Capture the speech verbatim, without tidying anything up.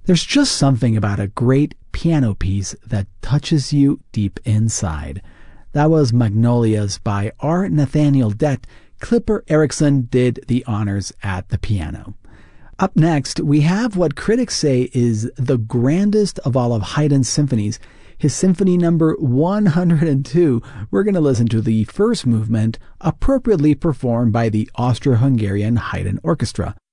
There's just something about a great piano piece that touches you deep inside. That was Magnolias by R. Nathaniel Dett. Clipper Erickson did the honors at the piano. Up next, we have what critics say is the grandest of all of Haydn's symphonies, his symphony number one hundred two. We're going to listen to the first movement, appropriately performed by the Austro-Hungarian Haydn Orchestra.